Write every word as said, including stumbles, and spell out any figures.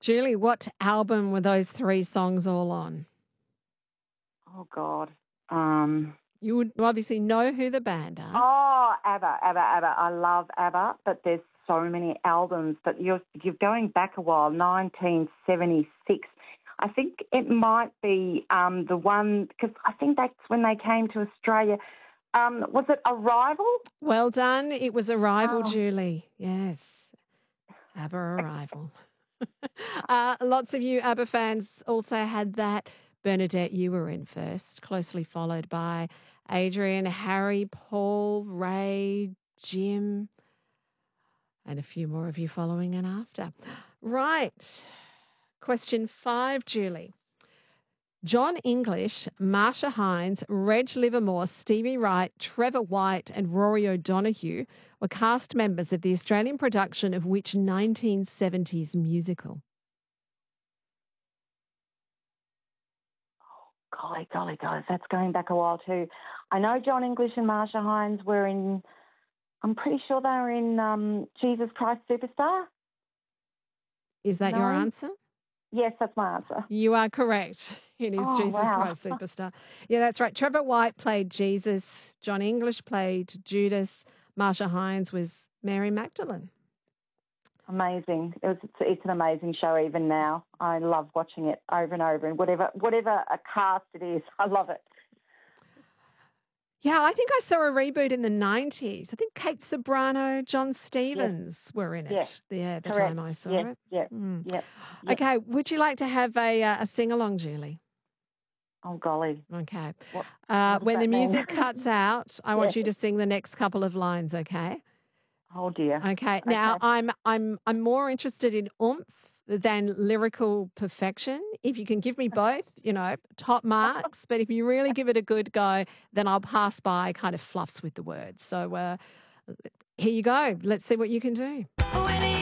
Julie, what album were those three songs all on? Oh, God. Um, You would obviously know who the band are. oh, ABBA, ABBA, ABBA. I love ABBA, but there's so many albums. But you're, you're going back a while, nineteen seventy-six. I think it might be um, the one, because I think that's when they came to Australia. Um, was it Arrival? Well done. It was Arrival, Oh. Julie. Yes. ABBA Arrival. uh, lots of you ABBA fans also had that. Bernadette, you were in first, closely followed by Adrian, Harry, Paul, Ray, Jim, and a few more of you following in after. Right. Question five, Julie. John English, Marsha Hines, Reg Livermore, Stevie Wright, Trevor White and Rory O'Donoghue were cast members of the Australian production of which nineteen seventies musical? Golly, golly, golly, that's going back a while too. I know John English and Marsha Hines were in, I'm pretty sure they were in um, Jesus Christ Superstar. Is that no? your answer? Yes, that's my answer. You are correct. It is Oh, Jesus wow. Christ Superstar. Yeah, that's right. Trevor White played Jesus. John English played Judas. Marsha Hines was Mary Magdalene. Amazing. It was, it's, it's an amazing show even now. I love watching it over and over, and whatever whatever a cast it is, I love it. Yeah, I think I saw a reboot in the nineties. I think Kate Sobrano, John Stevens yes. were in it. Yes. Yeah, the Correct. time I saw yes. it. Yeah, Mm. yeah, yeah. Okay, would you like to have a, uh, a sing-along, Julie? Oh, golly. Okay. What, Uh, what when the mean? music cuts out, I want Yes. you to sing the next couple of lines, okay? Oh, dear. Okay. Now, Okay. I'm I'm I'm more interested in oomph than lyrical perfection. If you can give me both, you know, top marks. But if you really give it a good go, then I'll pass by kind of fluffs with the words. So uh, here you go. Let's see what you can do. Willie